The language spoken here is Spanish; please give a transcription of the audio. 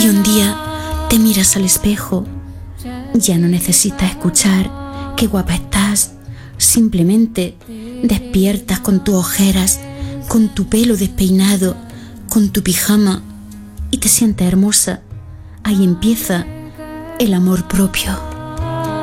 y un día te miras al espejo. Ya no necesitas escuchar qué guapa estás, simplemente despiertas con tus ojeras, con tu pelo despeinado, con tu pijama y te sientes hermosa. Ahí empieza el amor propio.